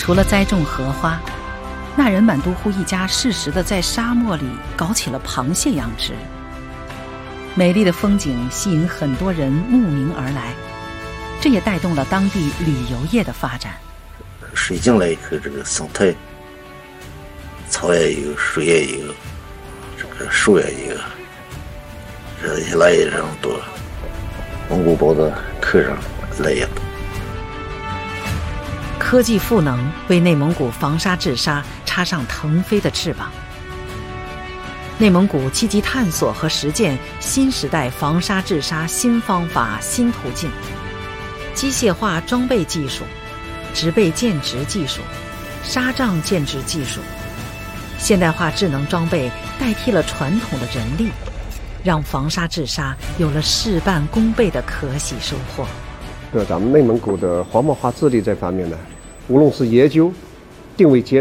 除了栽种荷花，那人满都呼一家适时地在沙漠里搞起了螃蟹养殖。美丽的风景吸引很多人慕名而来，这也带动了当地旅游业的发展。 水进来以后，这个生态，草也有，水也有，这个树也有，这些来的人多，蒙古包的客人来也多。 科技赋能为内蒙古防沙治沙插上腾飞的翅膀。内蒙古积极探索和实践新时代防沙治沙新方法、新途径，机械化装备技术、植被建植技术、沙障建植技术、现代化智能装备代替了传统的人力，让防沙治沙有了事半功倍的可喜收获。 咱们内蒙古的环保化治理这方面呢，无论是研究、定位、